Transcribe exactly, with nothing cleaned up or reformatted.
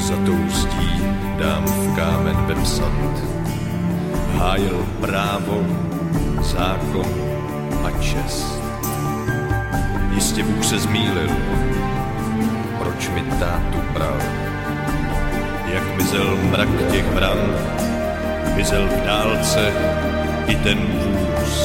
za tou zdí dám v kámen vepsat. Hájil právo, zákon a čest. Jistě Bůh se zmýlil, proč mi tátu bral. Jak mizel mrak těch vran, mizel v dálce i ten